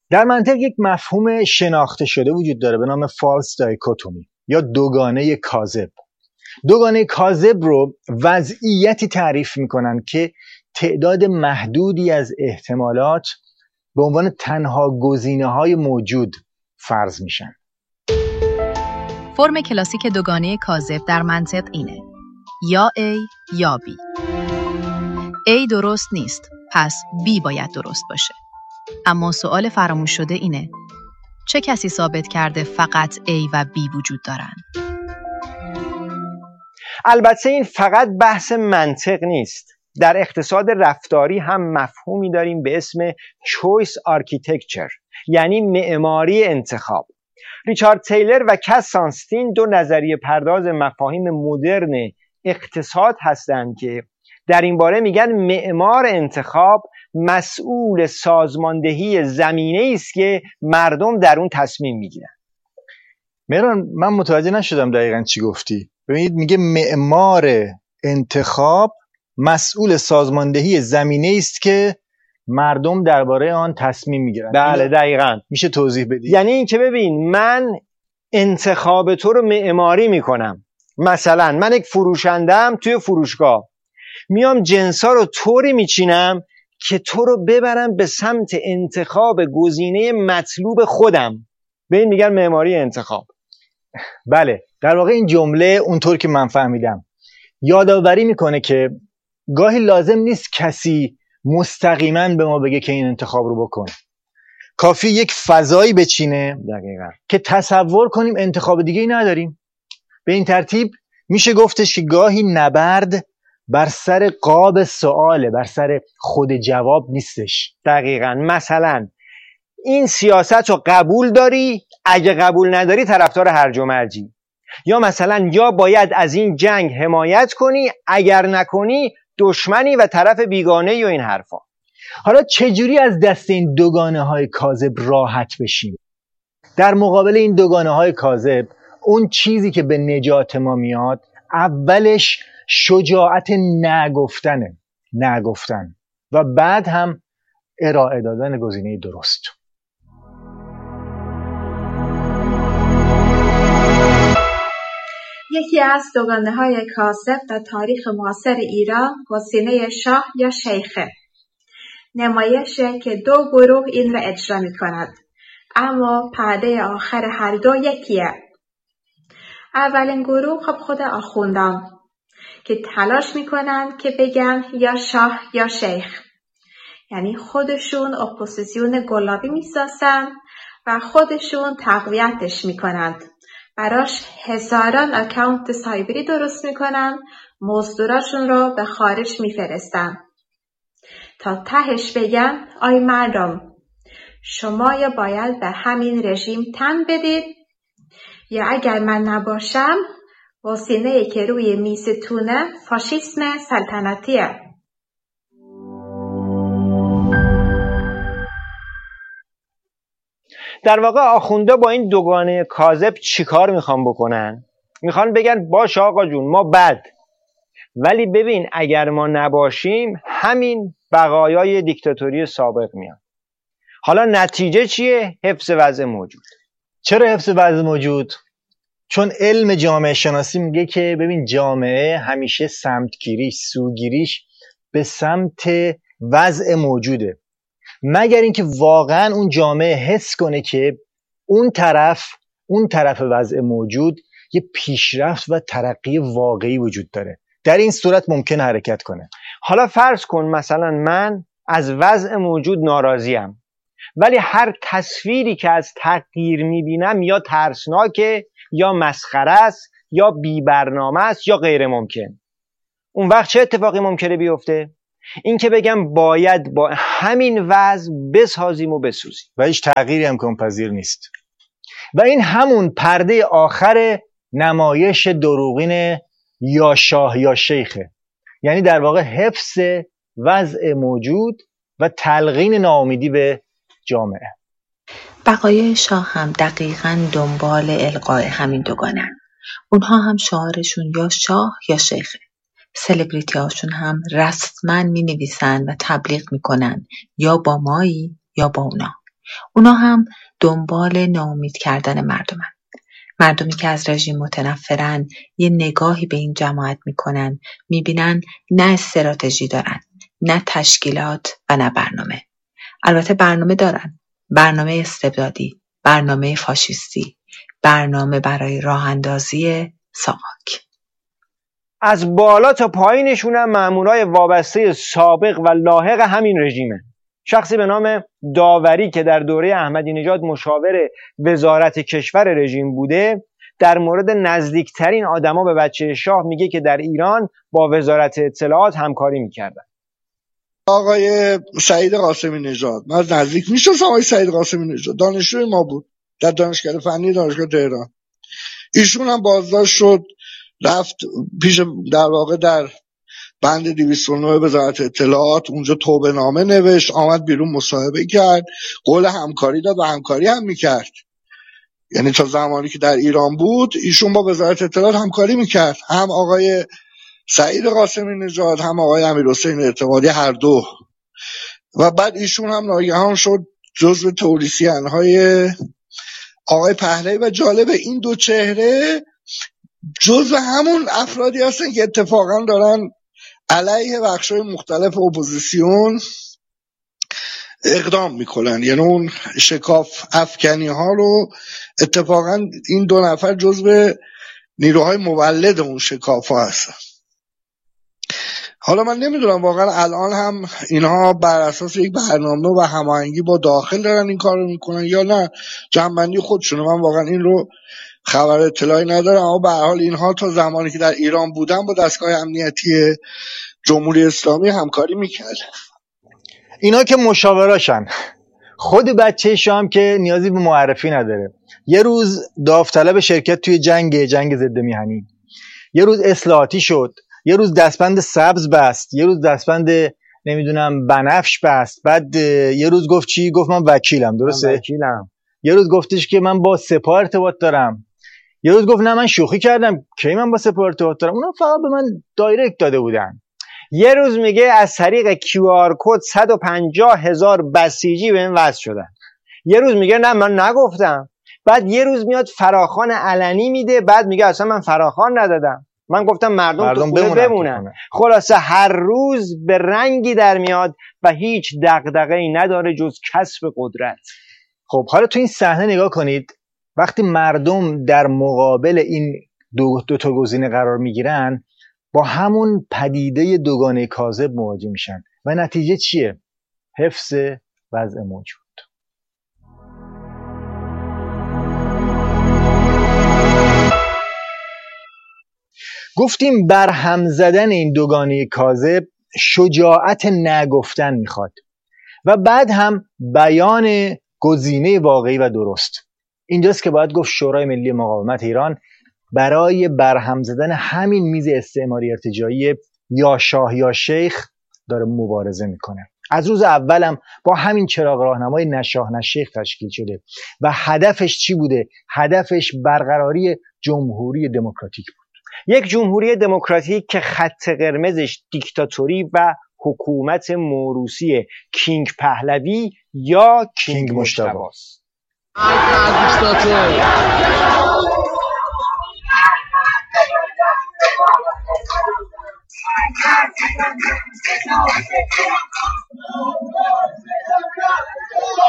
در منطق یک مفهوم شناخته شده وجود داره به نام فالس دایکوتومی یا دوگانه کاذب. دوگانه کاذب رو وضعیتی تعریف میکنن که تعداد محدودی از احتمالات به عنوان تنها گزینه‌های موجود فرض میشن. فرم کلاسیک دوگانه کاذب در منطق اینه: یا A یا B. A درست نیست، پس B باید درست باشه. اما سوال فراموش شده اینه: چه کسی ثابت کرده فقط A و B وجود دارن؟ البته این فقط بحث منطق نیست. در اقتصاد رفتاری هم مفهومی داریم به اسم choice architecture، یعنی معماری انتخاب. ریچارد تیلر و کس سانستین دو نظریه پرداز مفاهیم مدرن اقتصاد هستند که در این باره میگن معمار انتخاب مسئول سازماندهی زمینه‌ای است که مردم در اون تصمیم میگیرن. مهران، من متوجه نشدم دقیقاً چی گفتی. ببینید، میگه معمار انتخاب مسئول سازماندهی زمینه‌ای است که مردم درباره آن تصمیم میگیرن. بله دقیقاً. میشه توضیح بدی؟ یعنی این که ببین، من انتخاب تو رو معماری میکنم. مثلا من یک فروشندم، توی فروشگاه میام جنسا رو طوری میچینم که تو رو ببرم به سمت انتخاب گزینه مطلوب خودم. به این میگن معماری انتخاب. بله، در واقع این جمله اونطور که من فهمیدم یادآوری میکنه که گاهی لازم نیست کسی مستقیما به ما بگه که این انتخاب رو بکن. کافی یک فضایی بچینه دقیقاً که تصور کنیم انتخاب دیگه‌ای نداریم. به این ترتیب میشه گفتش که گاهی نبرد بر سر قاب سؤاله، بر سر خود جواب نیستش. دقیقاً. مثلا این سیاست رو قبول داری، اگه قبول نداری طرفدار هرج و مرجی. یا مثلا یا باید از این جنگ حمایت کنی، اگر نکنی دشمنی و طرف بیگانه یا این حرفا. حالا چجوری از دست این دوگانه های کاذب راحت بشیم؟ در مقابل این دوگانه های کاذب اون چیزی که به نجات ما میاد اولش شجاعت نگفتن و بعد هم ارائه دادن گزینه درست. یکی از دوگانه‌های کاذب در تاریخ معاصر ایران گزینه شاه یا شیخه. نمایشه که دو گروه این را اجرا می‌کند، اما پرده آخر هر دو یکیه. اولین گروه خود آخوندان که تلاش می‌کنند که بگن یا شاه یا شیخ، یعنی خودشون اپوزیسیون گلابی می‌سازن و خودشون تقویتش می‌کنند. براش هزاران اکانت سایبری درست میکنن، مزدوراشون رو به خارج میفرستن تا تهش بگن آی مردم، شما یا باید به همین رژیم تن بدید یا اگر من نباشم گزینه‌ای که روی میزتونه فاشیسم سلطنتیه. در واقع آخونده با این دوگانه کاذب چیکار میخوان بکنن؟ میخوان بگن باش آقا جون ما بد، ولی ببین اگر ما نباشیم همین بقایای دیکتاتوری سابق میان. حالا نتیجه چیه؟ حفظ وضع موجود. چرا حفظ وضع موجود؟ چون علم جامعه شناسی میگه که ببین جامعه همیشه سوگیریش به سمت وضع موجوده، مگر اینکه واقعا اون جامعه حس کنه که اون طرف وضع موجود یه پیشرفت و ترقی واقعی وجود داره. در این صورت ممکن حرکت کنه. حالا فرض کن مثلا من از وضع موجود ناراضیم، ولی هر تصویری که از تغییر میبینم یا ترسناکه یا مسخره است یا بی برنامه است یا غیر ممکن. اون وقت چه اتفاقی ممکنه بیفته؟ این که بگم باید با همین وضع بسازیم و بسوزیم و هیچ تغییری امکان پذیر نیست. و این همون پرده آخر نمایش دروغین یا شاه یا شیخه، یعنی در واقع حفظ وضع موجود و تلقین ناامیدی به جامعه. بقایای شاه هم دقیقاً دنبال القاء همین دوگانه. اونها هم شعارشون یا شاه یا شیخه. سلبریتی هاشون هم رسما می نویسن و تبلیغ می کنن یا با مایی یا با اونا. اونا هم دنبال ناامید کردن مردمن. مردمی که از رژیم متنفرن یه نگاهی به این جماعت میکنن، میبینن نه استراتژی دارن، نه تشکیلات و نه برنامه. البته برنامه دارن، برنامه استبدادی، برنامه فاشیستی، برنامه برای راه اندازی ساواک. از بالا تا پایینشون هم مامورای وابسته سابق و لاحق همین رژیمه. شخصی به نام داوری که در دوره احمدی نژاد مشاور وزارت کشور رژیم بوده، در مورد نزدیکترین آدما به بچه شاه میگه که در ایران با وزارت اطلاعات همکاری میکردن. آقای سعید قاسمی نژاد، من از نزدیک میشناسم آقای سعید قاسمی نژاد، دانشجوی ما بود در دانشکده فنی دانشگاه تهران. ایشون هم بازداشت شد، رفت پیش در واقع در بند 209 وزارت اطلاعات، اونجا توبه نامه نوشت، آمد بیرون مصاحبه کرد، قول همکاری داد و همکاری هم میکرد. یعنی تا زمانی که در ایران بود ایشون با وزارت اطلاعات همکاری میکرد، هم آقای سعید قاسمی نژاد هم آقای امیرحسین اعتمادی، هر دو. و بعد ایشون هم ناگهان شد جزو تولیسیان‌های آقای پهلوی. و جالب این دو چهره جزو همون افرادی هستن که اتفاقا دارن علیه بخشای مختلف اپوزیسیون اقدام میکنن. یعنی اون شکاف افکنی ها رو اتفاقا این دو نفر جزو نیروهای مولد اون شکاف ها هستن. حالا من نمیدونم واقعا الان هم اینها بر اساس یک برنامه و هماهنگی با داخل دارن این کار رو میکنن یا نه جنبندی خودشونه. من واقعا این رو خبر اطلاعی ندارم، اما به هر حال اینها تا زمانی که در ایران بودن با دستگاه امنیتی جمهوری اسلامی همکاری میکرد. اینا که مشاوراشن. خود بچه شام که نیازی به معرفی نداره. یه روز داوطلب شرکت توی جنگ ضد میهنی، یه روز اصلاحاتی شد، یه روز دستبند سبز بست، یه روز دستبند نمیدونم بنفش بست، بعد یه روز گفت چی؟ گفت من وکیلم. درسته؟ من وکیلم. یه روز گفتش که من با سپاه ارتباط دارم، یه روز گفت نه من شوخی کردم، کی من با سپاه ارتباط دارم. اونا فقط به من دایرکت داده بودن. یه روز میگه از طریق QR کد 150,000 بسیجی به این وصل شدن. یه روز میگه نه من نگفتم. بعد یه روز میاد فراخوان علنی میده، بعد میگه اصلا من فراخوان ندادم، من گفتم مردم تو خونه بمونن. خلاصه هر روز به رنگی در میاد و هیچ دغدغه‌ای نداره جز کسب قدرت. خب حالا تو این صحنه نگاه کنید، وقتی مردم در مقابل این دو تا گزینه قرار میگیرن، با همون پدیده دوگانه کاذب مواجه میشن و نتیجه چیه؟ حفظ وضع موجود. گفتیم برهم زدن این دوگانه کاذب شجاعت نگفتن میخواد و بعد هم بیان گزینه واقعی و درست. اینجاست که باید گفت شورای ملی مقاومت ایران برای برهم زدن همین میز استعماری ارتجاعی یا شاه یا شیخ داره مبارزه میکنه. از روز اولم با همین چراغ راهنمای نه شاه نه شیخ تشکیل شده و هدفش چی بوده؟ هدفش برقراری جمهوری دموکراتیک بود. یک جمهوری دموکراتیک که خط قرمزش دیکتاتوری و حکومت موروثی کینگ پهلوی یا کینگ مجتبی است.